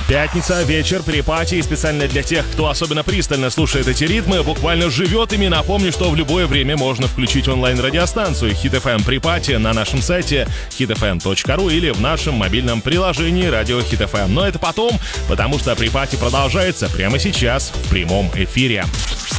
Пятница, вечер, припати, и специально для тех, кто особенно пристально слушает эти ритмы, буквально живет ими. Напомню, что в любое время можно включить онлайн-радиостанцию Hit FM Припати на нашем сайте hitfm.ru или в нашем мобильном приложении радио Hit FM. Но это потом, потому что Припати продолжается прямо сейчас в прямом эфире.